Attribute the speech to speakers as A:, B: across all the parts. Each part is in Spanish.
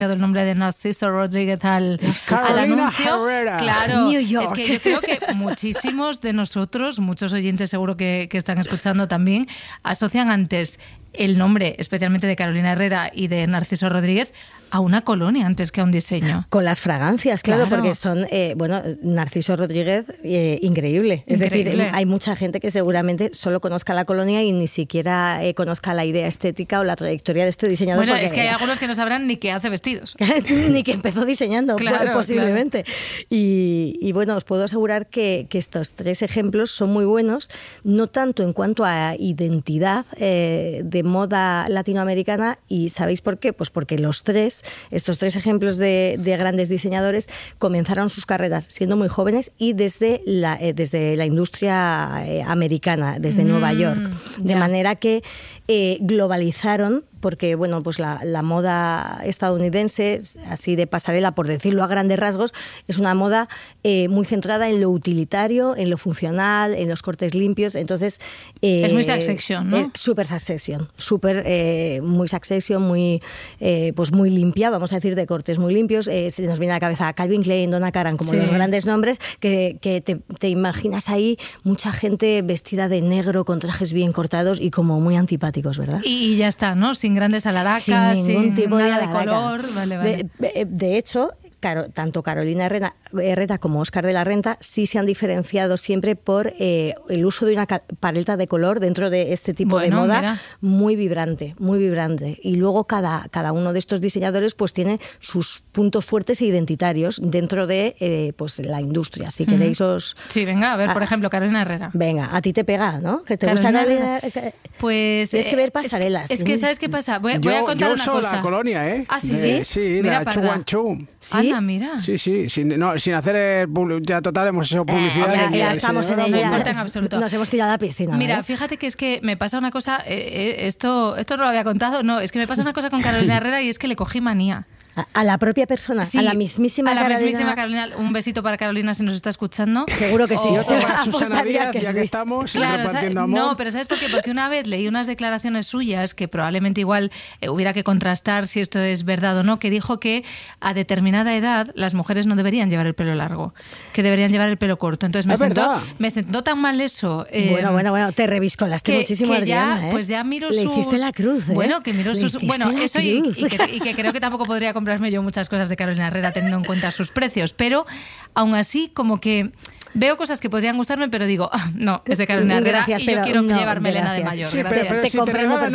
A: el nombre de Narciso Rodríguez al anuncio.
B: Herrera.
A: Claro,
B: New York.
A: es que yo creo que muchísimos de nosotros, muchos oyentes seguro que están escuchando también, asocian antes el nombre, especialmente de Carolina Herrera y de Narciso Rodríguez, a una colonia antes que a un diseño.
C: Con las fragancias, claro. Porque son, Narciso Rodríguez, increíble. Es decir, hay mucha gente que seguramente solo conozca la colonia y ni siquiera conozca la idea estética o la trayectoria de este diseñador.
A: Bueno, es que hay algunos que no sabrán ni que hace vestidos.
C: Ni que empezó diseñando, posiblemente. Claro. Y bueno, os puedo asegurar que estos 3 ejemplos son muy buenos, no tanto en cuanto a identidad de moda latinoamericana. ¿Y sabéis por qué? Pues porque estos 3 ejemplos de grandes diseñadores comenzaron sus carreras siendo muy jóvenes y desde la industria americana, desde Nueva York. De manera que globalizaron, porque bueno, pues la moda estadounidense, así de pasarela, por decirlo a grandes rasgos, es una moda muy centrada en lo utilitario, en lo funcional, en los cortes limpios. Entonces
A: es muy Succession, ¿no?
C: Es súper Succession, muy Succession, muy limpia, vamos a decir, de cortes muy limpios. Se nos viene a la cabeza Calvin Klein, Donna Karan, como los grandes nombres que te imaginas ahí mucha gente vestida de negro con trajes bien cortados y como muy antipáticos, ¿verdad?
A: Y ya está, ¿no? Sin grandes alaracas,
C: sin ningún tipo
A: nada
C: de
A: color. Vale.
C: De hecho, tanto Carolina Herrera como Óscar de la Renta sí se han diferenciado siempre por el uso de una paleta de color dentro de este tipo de moda muy vibrante. Y luego cada uno de estos diseñadores pues tiene sus puntos fuertes e identitarios dentro de la industria. Si queréis
A: Sí, venga, a ver, por ejemplo, Carolina Herrera.
C: Venga, a ti te pega, ¿no? ¿Que te gusta Carolina?
A: Pues...
C: Tienes que ver pasarelas.
A: Es que, ¿sabes qué pasa? Voy a contar una cosa.
B: Yo uso la colonia, ¿eh?
A: Ah, sí.
B: Sí,
A: mira,
B: la Chuanchu.
A: ¿Sí? Anda, mira.
B: Sí. Sin hacer... Ya total hemos hecho publicidad.
C: Ya estamos en ella.
A: No importa en absoluto.
C: Nos hemos tirado a la piscina.
A: Mira, fíjate que es que me pasa una cosa... esto no lo había contado. No, es que me pasa una cosa con Carolina Herrera y es que le cogí manía.
C: A la propia persona, a la mismísima Carolina.
A: A la mismísima Carolina. Un besito para Carolina si nos está escuchando.
C: Seguro que sí.
B: Yo a Susana Díaz, ya que estamos repartiendo amor.
A: No, pero ¿sabes por qué? Porque una vez leí unas declaraciones suyas que probablemente igual hubiera que contrastar si esto es verdad o no, que dijo que a determinada edad las mujeres no deberían llevar el pelo largo, que deberían llevar el pelo corto. Entonces me sentó tan mal eso.
C: Bueno, te reviscolaste muchísimo, Adriana.
A: Pues ya miro
C: Le hiciste la cruz, ¿eh?
A: Bueno, que miro sus... Bueno, eso y que creo que tampoco podría comprarme yo muchas cosas de Carolina Herrera teniendo en cuenta sus precios, pero aún así como que veo cosas que podrían gustarme, pero digo, no, es de Carolina Herrera y yo quiero llevar melena de mayor.
B: Sí, pero si te regalan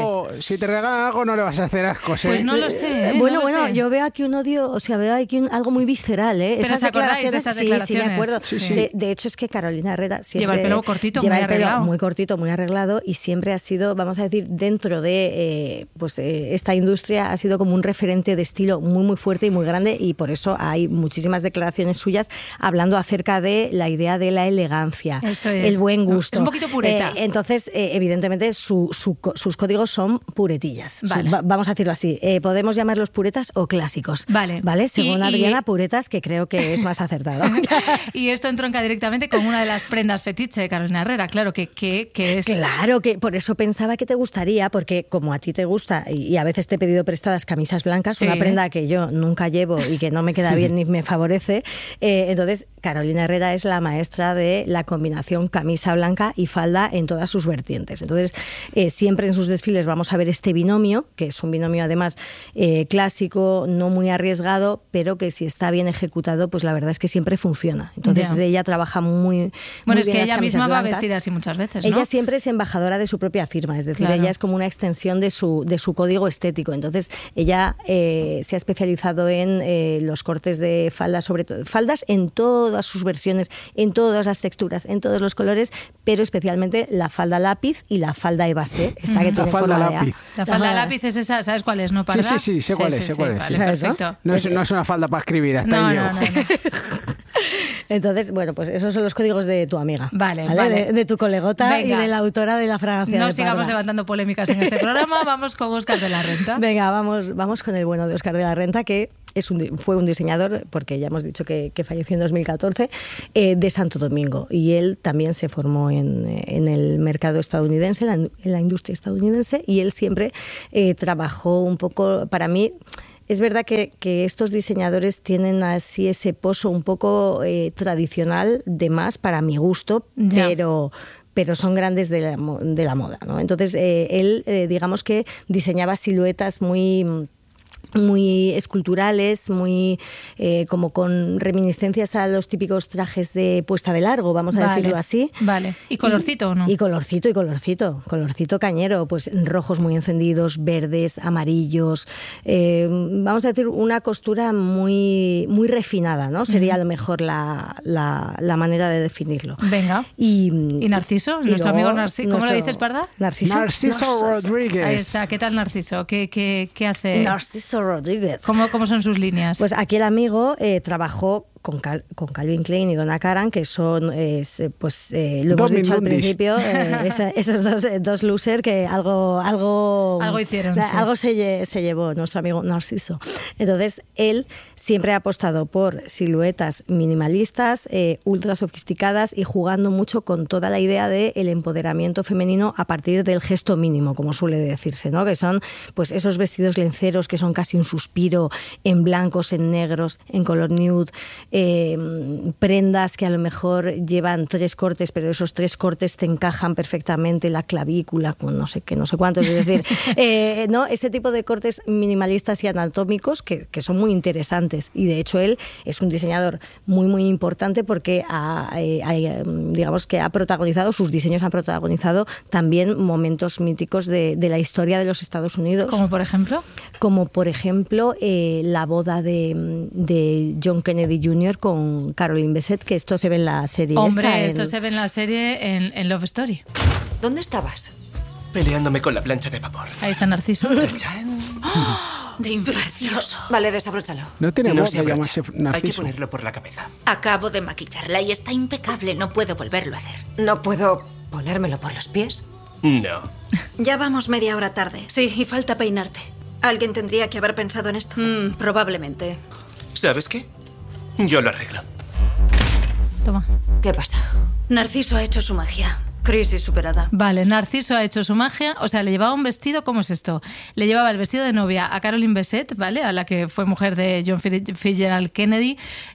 B: algo, no le vas a hacer asco.
A: Pues no lo sé.
C: Bueno, yo veo aquí un odio, veo aquí algo muy visceral.
A: Pero ¿os acordáis de esas declaraciones?
C: Sí, me acuerdo.
A: Sí.
C: De hecho, es que Carolina Herrera siempre
A: lleva el pelo cortito, muy arreglado.
C: Muy cortito, muy arreglado, y siempre ha sido, vamos a decir, dentro de esta industria, ha sido como un referente de estilo muy, muy fuerte y muy grande, y por eso hay muchísimas declaraciones suyas hablando acerca de la idea de la elegancia, el buen gusto.
A: Es un poquito pureta.
C: Entonces, evidentemente, sus códigos son puretillas.
A: Vale.
C: Vamos a decirlo así. Podemos llamarlos puretas o clásicos.
A: Vale.
C: Según Adriana, puretas, que creo que es más acertado.
A: Y esto entronca directamente con una de las prendas fetiche de Carolina Herrera. Claro, que es...
C: Claro, que por eso pensaba que te gustaría, porque como a ti te gusta, y a veces te he pedido prestadas camisas blancas, una prenda que yo nunca llevo y que no me queda bien ni me favorece, entonces Carolina Herrera es la maestra de la combinación camisa blanca y falda en todas sus vertientes. Entonces, siempre en sus desfiles vamos a ver este binomio, que es un binomio además clásico, no muy arriesgado, pero que si está bien ejecutado, pues la verdad es que siempre funciona. Entonces, ella trabaja muy
A: bueno,
C: es
A: que ella misma
C: blancas.
A: Va vestida así muchas veces, ¿no?
C: Ella siempre es embajadora de su propia firma, es decir, ella es como una extensión de su código estético. Entonces, ella se ha especializado en los cortes de faldas, sobre todo faldas en todas sus versiones, en todas las texturas, en todos los colores, pero especialmente la falda lápiz y la falda evasé, esta que tiene forma lápiz.
A: La falda lápiz es esa, ¿sabes cuál es, no, Parda?
B: Sí, sé cuál es.
A: Vale, perfecto.
B: No es una falda para escribir, hasta
A: no.
C: Entonces, bueno, pues esos son los códigos de tu amiga.
A: Vale.
C: De tu colegota. Venga. Y de la autora de la fragancia.
A: No sigamos levantando polémicas en este programa, vamos con Óscar de la Renta.
C: Venga, vamos con el bueno de Óscar de la Renta, que fue un diseñador, porque ya hemos dicho que falleció en 2014, de Santo Domingo. Y él también se formó en el mercado estadounidense, en la industria estadounidense, y él siempre trabajó un poco, para mí, es verdad que estos diseñadores tienen así ese pozo un poco tradicional de más para mi gusto, pero son grandes de la moda, ¿no? Entonces, él, digamos que diseñaba siluetas muy esculturales, muy como con reminiscencias a los típicos trajes de puesta de largo, vamos a decirlo así.
A: Vale. ¿Y colorcito o no?
C: Y colorcito cañero, pues rojos muy encendidos, verdes, amarillos, vamos a decir una costura muy refinada, ¿no? Sería a lo mejor la manera de definirlo.
A: Venga. ¿Y Narciso? Nuestro amigo Narciso. ¿Cómo lo dices, Parda?
B: Narciso Rodríguez.
A: Ahí está. ¿Qué tal Narciso? ¿Qué hace?
C: Narciso Rodríguez.
A: ¿Cómo son sus líneas?
C: Pues aquí el amigo trabajó con Calvin Klein y Donna Karan, que son, lo hemos dicho al principio, esos dos losers que algo
A: hicieron.
C: Algo se llevó nuestro amigo Narciso. Entonces, él siempre ha apostado por siluetas minimalistas, ultra sofisticadas y jugando mucho con toda la idea del empoderamiento femenino a partir del gesto mínimo, como suele decirse, ¿no? Que son pues esos vestidos lenceros que son casi un suspiro, en blancos, en negros, en color nude, prendas que a lo mejor llevan 3 cortes, pero esos 3 cortes te encajan perfectamente, la clavícula con no sé qué, no sé cuántos, es decir, ¿no? Este tipo de cortes minimalistas y anatómicos que son muy interesantes, y de hecho él es un diseñador muy importante porque digamos que ha protagonizado, sus diseños han protagonizado también momentos míticos de la historia de los Estados Unidos.
A: ¿Como por ejemplo?
C: Como por ejemplo la boda de John Kennedy Jr. con Caroline Bessette, que esto se ve en la serie.
A: Hombre, esto se ve en la serie en Love Story.
D: ¿Dónde estabas?
E: Peleándome con la plancha de vapor.
A: Ahí está Narciso.
D: De infarcioso. Vale, desabróchalo.
B: No tenemos
E: se
B: que
E: abrocha.
B: llamarse Narciso.
E: Hay que ponerlo por la cabeza.
F: Acabo de maquillarla y está impecable. No puedo volverlo a hacer.
D: ¿No puedo ponérmelo por los pies?
E: No.
G: Ya vamos media hora tarde.
F: Sí, y falta peinarte.
G: Alguien tendría que haber pensado en esto.
F: Probablemente.
E: ¿Sabes qué? Yo lo arreglo.
A: Toma.
D: ¿Qué pasa?
F: Narciso ha hecho su magia. Crisis superada.
A: Vale, Narciso ha hecho su magia. O sea, le llevaba un vestido, ¿cómo es esto? Le llevaba el vestido de novia a Caroline Bessette, ¿vale? A la que fue mujer de John Fitzgerald Kennedy,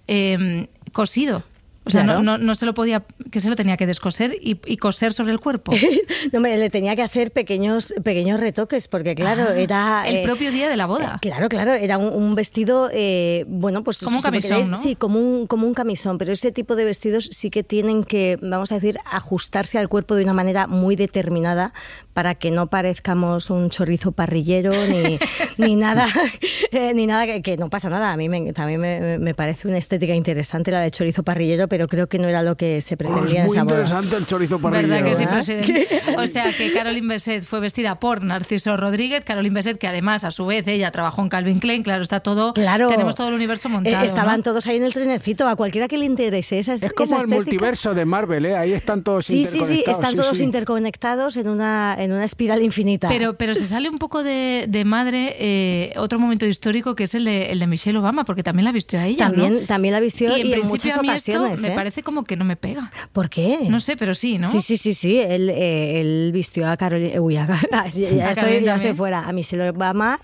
A: cosido. O sea,
C: claro.
A: no se lo podía, que se lo tenía que descoser y coser sobre el cuerpo.
C: No, le tenía que hacer pequeños retoques, porque claro, era...
A: el propio día de la boda.
C: Claro, era un vestido, pues...
A: Como un camisón, ¿no?
C: Sí, como un camisón, pero ese tipo de vestidos sí que tienen que, vamos a decir, ajustarse al cuerpo de una manera muy determinada para que no parezcamos un chorizo parrillero ni nada, que no pasa nada. A mí también me parece una estética interesante la de chorizo parrillero, pero creo que no era lo que se pretendía en
B: muy
C: esa boda.
B: interesante el chorizo parrillero.
A: ¿Verdad que sí, presidente? O sea, que Caroline Bessette fue vestida por Narciso Rodríguez. Caroline Bessette, que además, a su vez, ella trabajó en Calvin Klein. Claro, está todo...
C: Claro.
A: Tenemos todo el universo montado,
C: estaban
A: ¿no?
C: todos ahí en el trenecito. A cualquiera que le interese esa
B: Es como el multiverso de Marvel, ¿eh? Ahí están todos interconectados.
C: Sí, están todos interconectados en una espiral infinita.
A: Pero se sale un poco de madre otro momento histórico, que es el de Michelle Obama, porque también la vistió a ella, ¿no?
C: También la vistió y en muchas
A: a mí
C: ocasiones.
A: Esto me parece como que no me pega.
C: ¿Por qué?
A: No sé, pero sí, ¿no?
C: Sí. Él vistió a Carolina... Uy, ya estoy fuera. A Michelle Obama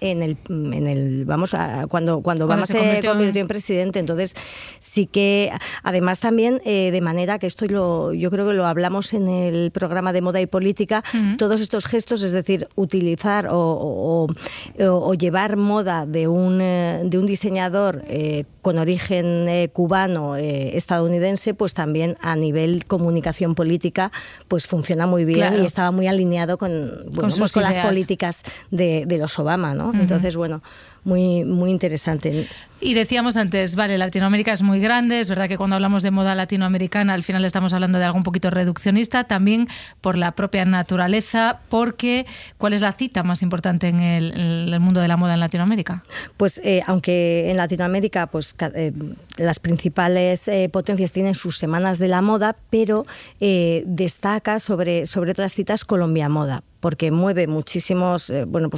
C: cuando Obama se convirtió en presidente. Entonces, sí que... Además, también, de manera que esto yo creo que lo hablamos en el programa de Moda y Política, todos estos gestos, es decir, utilizar o llevar moda de un diseñador con origen cubano, estadounidense, pues también a nivel comunicación política pues funciona muy bien, claro. Y estaba muy alineado con las políticas de los Obama, ¿no? Entonces, bueno, muy interesante.
A: Y decíamos antes, vale, Latinoamérica es muy grande, es verdad que cuando hablamos de moda latinoamericana al final estamos hablando de algo un poquito reduccionista, también por la propia naturaleza, porque ¿cuál es la cita más importante en el mundo de la moda en Latinoamérica? Pues
C: aunque en Latinoamérica pues las principales potencias tienen sus semanas de la moda, pero destaca sobre otras citas Colombia Moda, porque mueve muchísimos,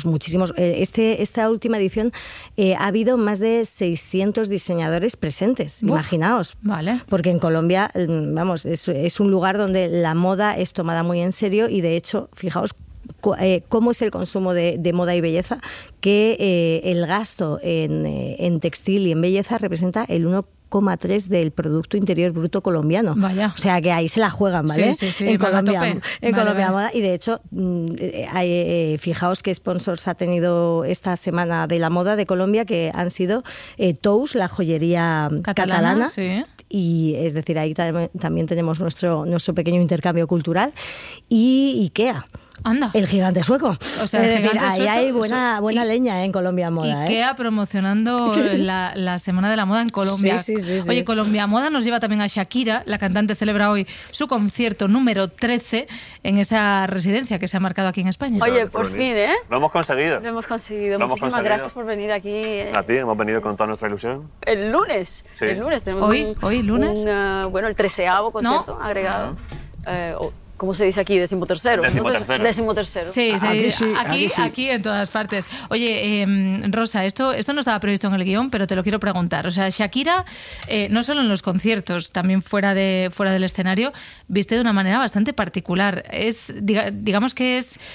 C: esta última edición ha habido más de 600 diseñadores presentes, imaginaos.
A: Vale.
C: Porque en Colombia, es un lugar donde la moda es tomada muy en serio y de hecho, fijaos cómo es el consumo de moda y belleza, que el gasto en textil y en belleza representa el 1,3 del Producto Interior Bruto colombiano.
A: Vaya.
C: O sea, que ahí se la juegan, ¿vale?
A: Sí,
C: en Colombia,
A: vale.
C: Moda. Y de hecho, fijaos qué sponsors ha tenido esta semana de la moda de Colombia, que han sido Tous, la joyería catalana.
A: Sí.
C: Y es decir, ahí también tenemos nuestro pequeño intercambio cultural. Y IKEA.
A: Anda.
C: El gigante sueco.
A: O sea, el gigante
C: ahí
A: sueco,
C: hay buena leña en Colombia Moda.
A: IKEA promocionando la Semana de la Moda en Colombia.
C: Sí.
A: Oye, Colombia Moda nos lleva también a Shakira. La cantante celebra hoy su concierto número 13 en esa residencia que se ha marcado aquí en España.
H: Oye, por fin, ¿eh?
I: Lo hemos conseguido.
H: Muchísimas gracias por venir aquí.
I: A ti, hemos venido con toda nuestra ilusión.
H: El lunes.
I: Sí.
H: El lunes tenemos
A: hoy lunes.
H: el 13º concierto agregado. ¿Cómo se dice aquí? Decimotercero.
A: Sí, aquí en todas partes. Oye, Rosa, esto no estaba previsto en el guión, pero te lo quiero preguntar. O sea, Shakira, no solo en los conciertos, también fuera del escenario, viste de una manera bastante particular. Digamos que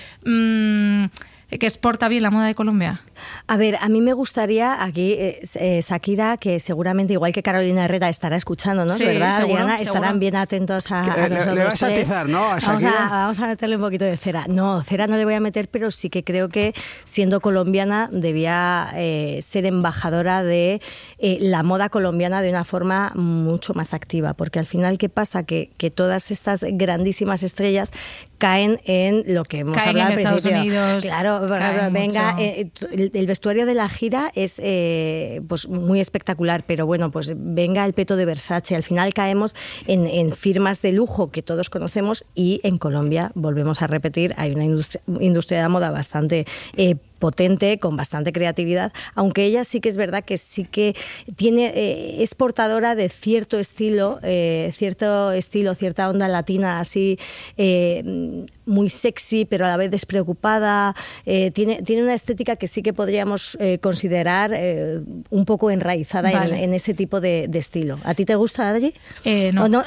A: que exporta bien la moda de Colombia.
C: A ver, a mí me gustaría aquí, Shakira, que seguramente igual que Carolina Herrera estará escuchándonos,
A: sí,
C: ¿verdad,
A: seguro,
C: Adriana?
A: seguro.
C: Estarán bien atentos a nosotros.
B: Le vas a atizar, ¿no? A Shakira.
C: Vamos a meterle un poquito de cera. No, cera no le voy a meter, pero sí que creo que siendo colombiana debía ser embajadora de la moda colombiana de una forma mucho más activa, porque al final, ¿qué pasa? Que todas estas grandísimas estrellas caen en lo que hemos hablado al principio.
A: Estados Unidos.
C: Claro, venga, el vestuario de la gira es pues muy espectacular, pero bueno, pues venga el peto de Versace. Al final caemos en firmas de lujo que todos conocemos y en Colombia, volvemos a repetir, hay una industria de la moda bastante potente, con bastante creatividad, aunque ella sí que es verdad que sí que tiene es portadora de cierto estilo, cierta onda latina, así muy sexy, pero a la vez despreocupada. Tiene una estética que sí que podríamos considerar un poco enraizada en ese tipo de estilo. ¿A ti te gusta, Adri?
A: No.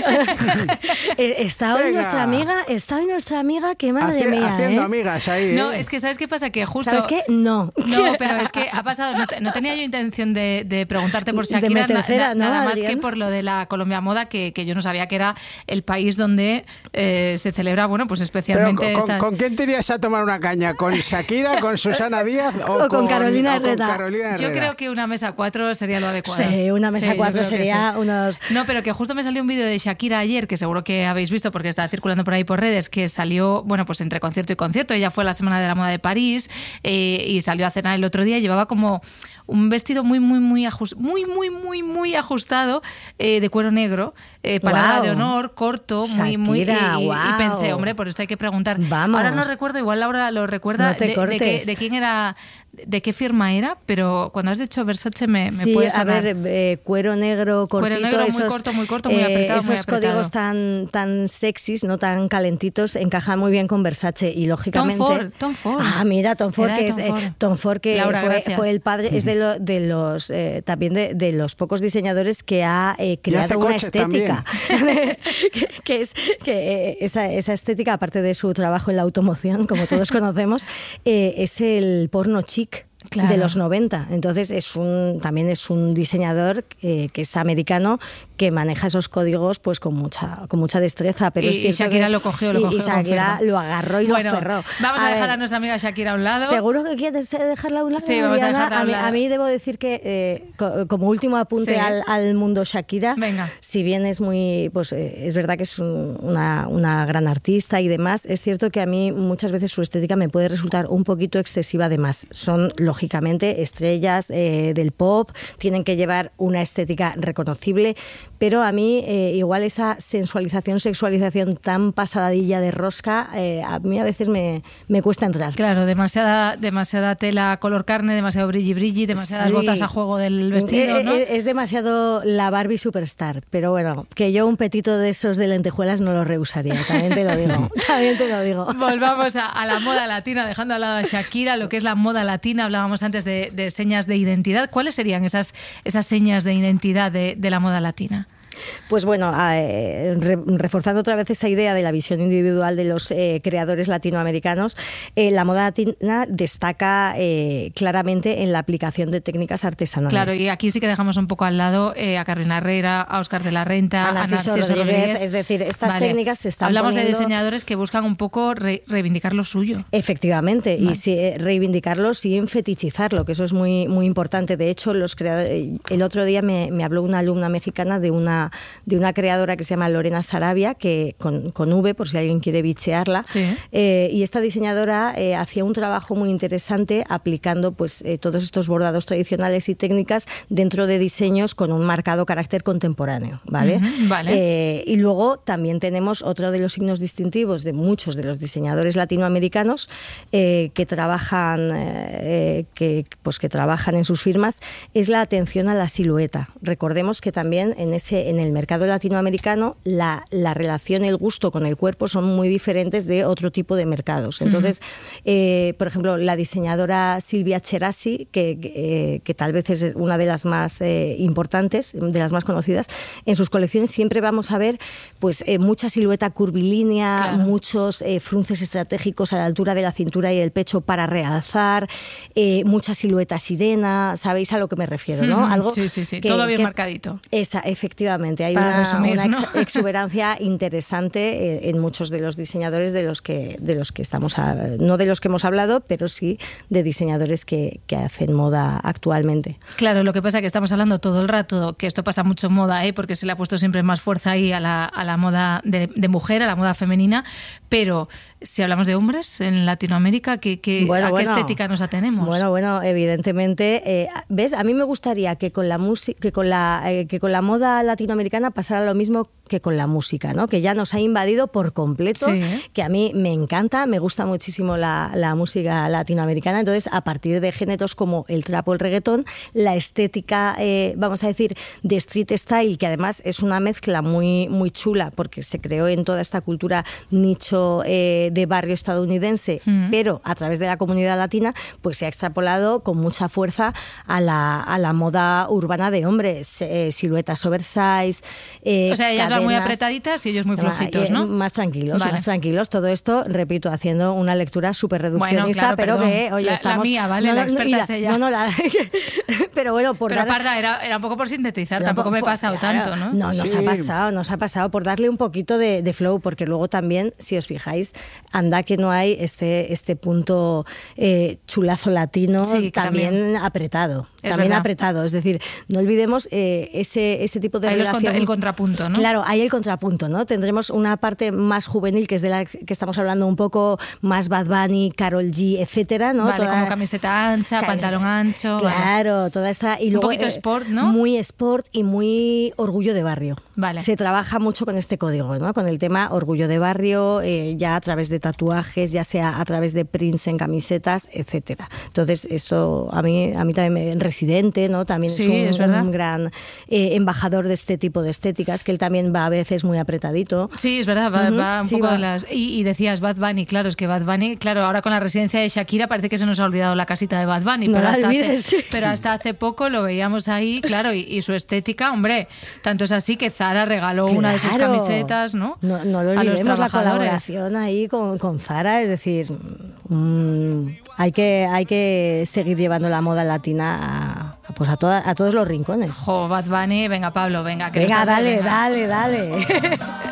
C: Está hoy nuestra amiga, que madre mía.
B: Haciendo amigas ahí.
A: No, es que ¿sabes qué pasa? Que justo...
C: ¿Sabes qué? No,
A: pero es que ha pasado... No tenía yo intención de preguntarte por Shakira, nada más que por lo de la Colombia Moda, que yo no sabía que era el país donde se celebra, bueno, pues especialmente...
B: Pero ¿con quién te irías a tomar una caña? ¿Con Shakira, con Susana Díaz o
C: con Carolina Herrera?
A: Yo creo que una mesa 4 sería lo adecuado.
C: Sí, una mesa 4 sería unos...
A: No, pero que justo me salió un vídeo de Shakira ayer, que seguro que habéis visto porque está circulando por ahí por redes, que salió, bueno, pues entre concierto y concierto. Ella fue a la Semana de la Moda de París y salió a cenar el otro día. Llevaba como un vestido muy ajustado de cuero negro, palada de honor, corto,
C: Shakira,
A: y pensé, hombre, por esto hay que preguntar.
C: Vamos.
A: Ahora no recuerdo, igual Laura lo recuerda, de quién era, de qué firma era, pero cuando has dicho Versace me puede sonar.
C: A ver, cuero negro cortito,
A: cuero negro muy corto, muy apretado,
C: esos códigos tan sexys, no tan calentitos, encajan muy bien con Versace y lógicamente
A: Tom Ford.
C: Ah, mira, Tom Ford, Tom Ford, que
A: Laura,
C: fue el padre, es de los también de los pocos diseñadores que ha creado una estética que esa estética, aparte de su trabajo en la automoción, como todos conocemos, es el porno chic. Claro. De los 90. Entonces también es un diseñador que es americano, que maneja esos códigos pues con mucha destreza. Pero
A: y Shakira lo cogió.
C: Y Shakira lo agarró y lo cerró.
A: Vamos a dejar a nuestra amiga Shakira a un lado.
C: ¿Seguro que quieres dejarla a un lado?
A: Sí, vamos a dejarla a un lado.
C: A mí debo decir que como último apunte al mundo Shakira,
A: venga.
C: Si bien es muy, pues es verdad que es una gran artista y demás, es cierto que a mí muchas veces su estética me puede resultar un poquito excesiva de más. Son lógicamente estrellas del pop, tienen que llevar una estética reconocible, pero a mí igual esa sensualización, sexualización tan pasadilla de rosca, a mí a veces me cuesta entrar.
A: Claro, demasiada tela color carne, demasiado brilli, demasiadas botas a juego del vestido, ¿no?
C: Es demasiado la Barbie superstar, pero bueno, que yo un petito de esos de lentejuelas no lo rehusaría, también te lo digo.
A: Volvamos a la moda latina, dejando al lado a Shakira, lo que es la moda latina. Hablábamos antes de señas de identidad. ¿Cuáles serían esas señas de identidad de la moda latina?
C: Pues bueno, reforzando otra vez esa idea de la visión individual de los creadores latinoamericanos, la moda latina destaca claramente en la aplicación de técnicas artesanales.
A: Claro, y aquí sí que dejamos un poco al lado a Carolina Herrera, a Óscar de la Renta, a Narciso Rodríguez.
C: Es decir, estas técnicas se están
A: Hablamos
C: poniendo...
A: de diseñadores que buscan un poco reivindicar lo suyo.
C: Efectivamente, y reivindicarlo sin fetichizarlo, que eso es muy, muy importante. De hecho, los creadores, el otro día me habló una alumna mexicana de una creadora que se llama Lorena Sarabia, que con V, por si alguien quiere bichearla.
A: Sí.
C: Y esta diseñadora hacía un trabajo muy interesante aplicando pues todos estos bordados tradicionales y técnicas dentro de diseños con un marcado carácter contemporáneo, ¿vale?
A: Vale.
C: Y luego también tenemos otro de los signos distintivos de muchos de los diseñadores latinoamericanos que trabajan en sus firmas, es la atención a la silueta. Recordemos que también en el mercado latinoamericano la relación, el gusto con el cuerpo son muy diferentes de otro tipo de mercados. Entonces, por ejemplo, la diseñadora Silvia Cherasi, que tal vez es una de las más importantes, de las más conocidas, en sus colecciones siempre vamos a ver pues mucha silueta curvilínea, claro, muchos frunces estratégicos a la altura de la cintura y el pecho para realzar, mucha silueta sirena, ¿sabéis a lo que me refiero, no? Algo
A: sí, todo bien marcadito.
C: Efectivamente, hay una exuberancia interesante en muchos de los diseñadores de los que estamos, no de los que hemos hablado, pero sí de diseñadores que hacen moda actualmente.
A: Claro, lo que pasa es que estamos hablando todo el rato, que esto pasa mucho en moda, porque se le ha puesto siempre más fuerza ahí a la moda de mujer, a la moda femenina, pero si hablamos de hombres en Latinoamérica, ¿a qué estética nos atenemos?
C: Bueno, evidentemente, ¿ves? A mí me gustaría que con la moda latinoamericana pasara lo mismo que con la música, ¿no? Que ya nos ha invadido por completo, que a mí me encanta, me gusta muchísimo la música latinoamericana. Entonces, a partir de géneros como el trap o el reggaetón, la estética, vamos a decir, de street style, que además es una mezcla muy, muy chula, porque se creó en toda esta cultura nicho de barrio estadounidense, pero a través de la comunidad latina, pues se ha extrapolado con mucha fuerza a la moda urbana de hombres, siluetas oversize.
A: O sea, ellas van muy apretaditas y ellos muy flojitos, ¿no?
C: Más tranquilos. Todo esto, repito, haciendo una lectura súper reduccionista, pero que, oye, estamos...
A: La mía, ¿vale? La experta es ella.
C: Pero bueno,
A: Pero Parda, era un poco por sintetizar, tampoco me he pasado tanto, ¿no?
C: No, nos ha pasado por darle un poquito de flow, porque luego también, si os fijáis, anda que no hay este punto chulazo latino, también apretado. Apretado, es decir, no olvidemos ese tipo de relación.
A: El contrapunto, ¿no?
C: Claro, hay el contrapunto, ¿no? Tendremos una parte más juvenil, que es de la que estamos hablando un poco, más Bad Bunny, Karol G, etcétera, ¿no?
A: Vale, como camiseta ancha, pantalón ancho.
C: Claro, toda esta... Y luego,
A: un poquito sport, ¿no?
C: Muy sport y muy orgullo de barrio.
A: Vale.
C: Se trabaja mucho con este código, ¿no? Con el tema orgullo de barrio, ya a través de tatuajes, ya sea a través de prints en camisetas, etcétera. Entonces, eso a mí también Residente, ¿no? También es un gran embajador de este tipo de estéticas, que él también va a veces muy apretadito.
A: Sí, es verdad, va un poco de las... Y decías Bad Bunny, claro, es que Bad Bunny, claro, ahora con la residencia de Shakira parece que se nos ha olvidado la casita de Bad Bunny,
C: no
A: pero hasta hace poco lo veíamos ahí, claro, y su estética, hombre, tanto es así que Zara regaló una de sus camisetas, ¿no?
C: No lo olvidemos, la colaboración ahí con Zara, es decir, hay que seguir llevando la moda latina a todos los rincones.
A: Bad Bunny, venga Pablo, venga.
C: Venga, dale.